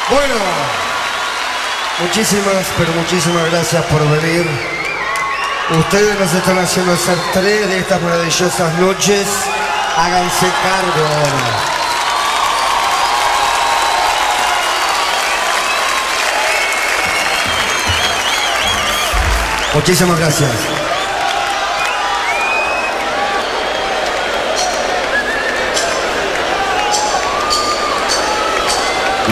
Bueno, pero muchísimas gracias por venir. Ustedes nos están haciendo hacer 3 de estas maravillosas noches. Háganse cargo ahora. Muchísimas gracias.